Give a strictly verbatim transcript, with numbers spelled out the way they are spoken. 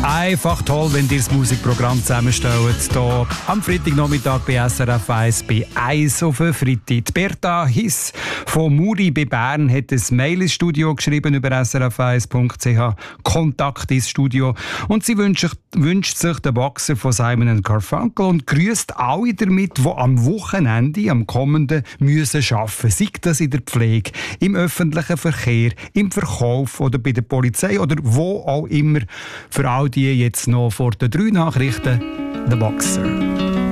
Einfach toll, wenn ihr das Musikprogramm zusammenstellt. Hier am Freitagnachmittag bei S R F eins bei eins auf den Freitag. Die Berta Hiss von Muri bei Bern hat ein Mail ins Studio geschrieben über s r f eins punkt c h. Kontakt ins Studio. Und sie wünscht, wünscht sich den Boxer von Simon and Garfunkel und grüßt alle damit, die am Wochenende, am kommenden, müssen arbeiten. Sei das in der Pflege, im öffentlichen Verkehr, im Verkauf oder bei der Polizei oder wo auch immer. Für all die jetzt noch vor den drei Nachrichten, The Boxer.